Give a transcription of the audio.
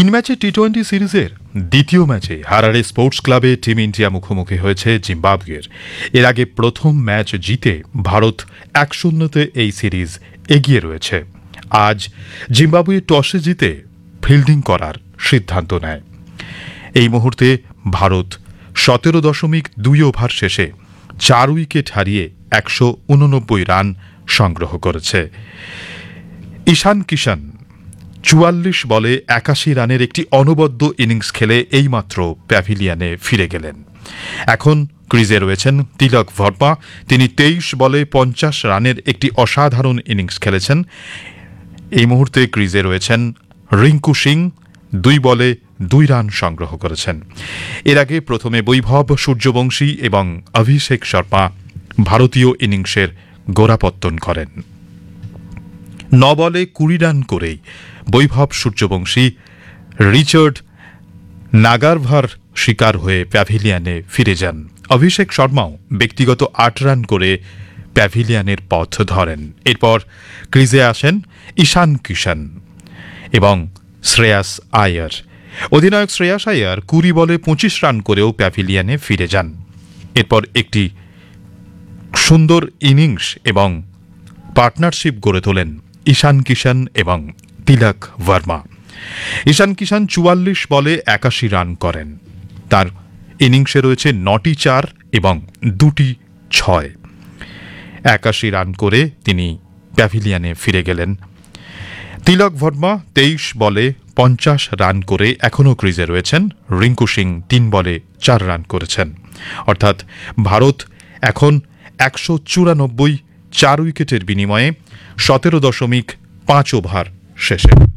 ম্যাচে টি-20 সিরিজের দ্বিতীয় ম্যাচে হারারে স্পোর্টস ক্লাবে টিম ইন্ডিয়া মুখোমুখি হয়েছে জিম্বাবুয়ের। এর আগে প্রথম ম্যাচ জিতে ভারত 1-0 এই সিরিজ এগিয়ে রয়েছে। আজ জিম্বাবুয়ে টসে জিতে ফিল্ডিং করার সিদ্ধান্ত নেয়। এই মুহূর্তে ভারত 17.2 ওভার শেষে 4 উইকেট হারিয়ে 189 রান সংগ্রহ করেছে। ঈশান কিষান 44 বলে 81 রানের একটি অনবদ্য ইনিংস খেলে এইমাত্র প্যাভিলিয়নে ফিরে গেলেন। এখন ক্রিজে রয়েছেন তিলক ভার্মা। তিনি 23 বলে 50 রানের একটি অসাধারণ ইনিংস খেলেছেন। এই মুহূর্তে ক্রিজে রয়েছেন রিঙ্কু সিং, 2 বলে 2 রান সংগ্রহ করেছেন। এর আগে প্রথমে বৈভব সূর্যবংশী এবং অভিষেক শর্মা ভারতীয় ইনিংসের গোড়াপত্তন করেন। 9 বলে 20 রান করেই বৈভব সূর্যবংশী রিচার্ড নাগারভার শিকার হয়ে প্যাভিলিয়নে ফিরে যান। অভিষেক শর্মাও ব্যক্তিগত 8 রান করে প্যাভিলিয়নের পথ ধরেন। এরপর ক্রিজে আসেন ঈশান কিষান এবং শ্রেয়াস আয়ার। অধিনায়ক শ্রেয়াস আয়ার 20 বলে 25 রান করেও প্যাভিলিয়নে ফিরে যান। এরপর একটি সুন্দর ইনিংস এবং পার্টনারশিপ গড়ে তোলেন ঈশান কিষান এবং তিলক ভার্মা। ঈশান কিষান 44 বলে 81 রান করেন। তার ইনিংসে রয়েছে 9টি 4 এবং 2টি 6। 81 রান করে তিনি প্যাভিলিয়নে ফিরে গেলেন। তিলক ভার্মা 23 বলে 50 রান করে এখনও ক্রিজে রয়েছেন। রিঙ্কু সিং 3 বলে 4 রান করেছেন। অর্থাৎ ভারত এখন 194 4 উইকেটের বিনিময়ে 17.5 ওভার শেষে।